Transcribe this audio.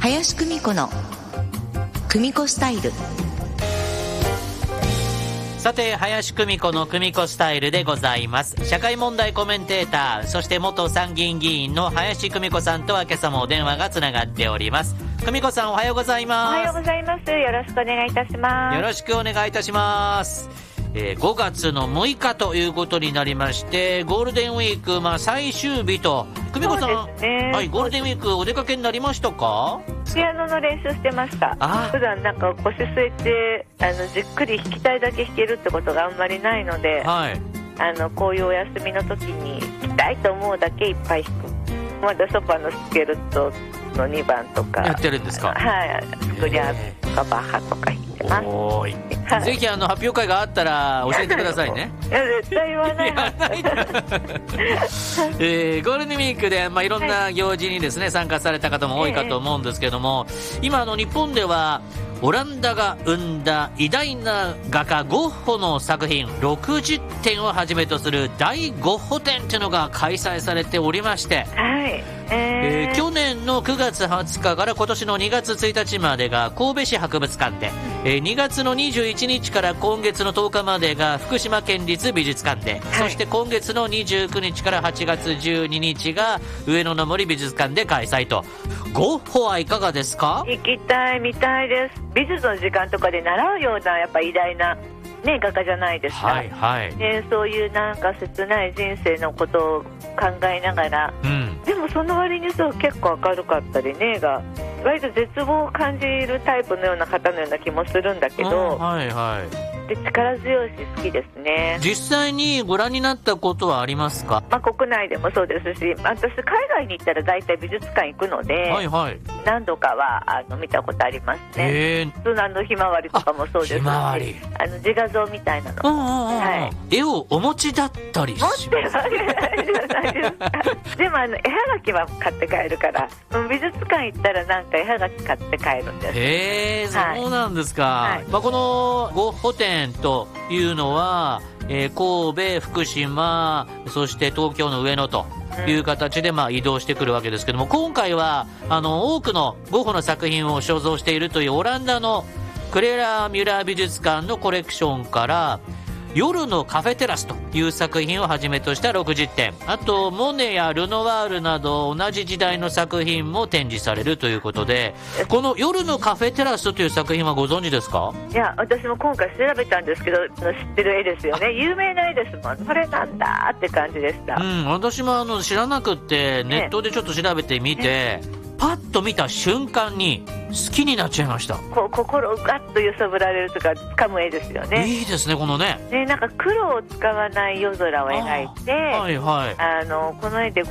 林久美子の久美子スタイル。 さて、林久美子の久美子スタイルでございます。社会問題コメンテーター、そして元参議院議員の林久美子さんとは今朝もお電話がつながっております。久美子さん、おはようございます。 おはようございます。よろしくお願いいたします。 よろしくお願いいたします。5月の6日ということになりまして、ゴールデンウィーク、最終日と。久美子さん、はい、ゴールデンウィークお出かけになりましたか？ ピアノの練習してました。普段なんか腰据えてじっくり弾きたいだけ弾けるってことがあんまりないので、はい、こういうお休みの時に弾きたいと思うだけいっぱい弾く。まだショパンのスケルトの2番とかやってるんですか？ はい、スクリャーとかバッハとか弾いてます。 おーい、はい、ぜひ発表会があったら教えてくださいね。 いや絶対言わない。 ゴールデンウィークで、いろんな行事にですね、参加された方も多いかと思うんですけども、今日本ではオランダが生んだ偉大な画家ゴッホの作品60点をはじめとする大ゴッホ展というのが開催されておりまして、はい、去年の9月20日から今年の2月1日までが神戸市博物館で、2月の21日から今月の10日までが福島県立美術館で、そして今月の29日から8月12日が上野の森美術館で開催と。ゴッホはいかがですか？ 行きたい、見たいです。美術の時間とかで習うようなやっぱ偉大な、画家じゃないですか、はいはい、そういうなんか切ない人生のことを考えながら、でもその割に結構明るかったりが割と絶望を感じるタイプのような方のような気もするんだけど、はいはい、で力強いし好きですね。 実際にご覧になったことはありますか？ 国内でもそうですし、私海外に行ったら大体美術館行くので、はいはい、何度かは見たことありますね。普通のひまわりとかもそうですし、ひまわり自画像みたいなの、はい、 絵をお持ちだったりします？持ってないじゃないですか。 でも絵はがきは買って帰るから、美術館行ったらなんか絵はがき買って帰るんです。 そうなんですか、はい。このゴッホ展というのは、神戸、福島、そして東京の上野という形で移動してくるわけですけども、今回は多くのゴッホの作品を所蔵しているというオランダのクレラ・ミュラー美術館のコレクションから夜のカフェテラスという作品をはじめとした60点、あとモネやルノワールなど同じ時代の作品も展示されるということで、この夜のカフェテラスという作品はご存知ですか？ いや、私も今回調べたんですけど、知ってる絵ですよね。有名な絵ですもん。これなんだって感じでした。 私も知らなくってネットでちょっと調べてみて、パッと見た瞬間に好きになっちゃいました。 心をガッと揺さぶられるとか掴む絵ですよね。 いいですね、このね。 なんか黒を使わない夜空を描いて、はいはい、この絵で